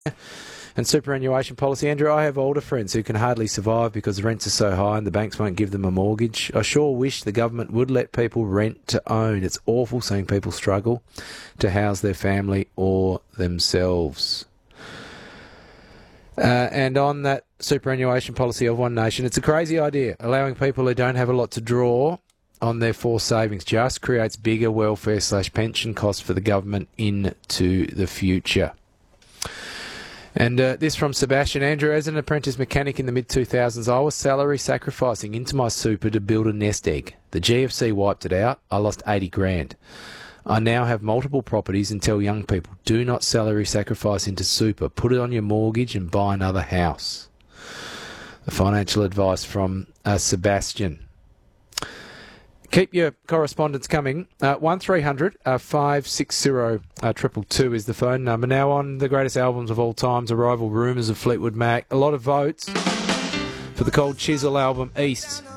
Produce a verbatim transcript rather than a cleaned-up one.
And superannuation policy. Andrew, I have older friends who can hardly survive because the rents are so high and the banks won't give them a mortgage. I sure wish the government would let people rent to own. It's awful seeing people struggle to house their family or themselves. Uh, and on that superannuation policy of One Nation, it's a crazy idea. Allowing people who don't have a lot to draw on their forced savings just creates bigger welfare slash pension costs for the government into the future. And uh, this from Sebastian. Andrew, as an apprentice mechanic in the mid two thousands, I was salary sacrificing into my super to build a nest egg. The G F C wiped it out. I lost eighty grand. I now have multiple properties and tell young people, do not salary sacrifice into super. Put it on your mortgage and buy another house. The financial advice from uh, Sebastian. Keep your correspondence coming. Uh, one three hundred five six zero two two two is the phone number. Now on the greatest albums of all times, Arrival Rumours of Fleetwood Mac. A lot of votes for the Cold Chisel album, East.